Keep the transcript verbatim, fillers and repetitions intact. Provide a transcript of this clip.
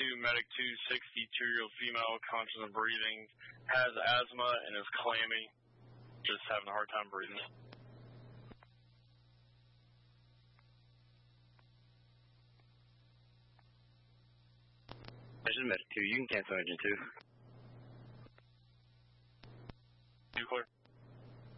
two, medic two, sixty-two-year-old female, conscious and breathing, has asthma and is clammy, just having a hard time breathing. This is medic two, you can cancel engine two. You clear?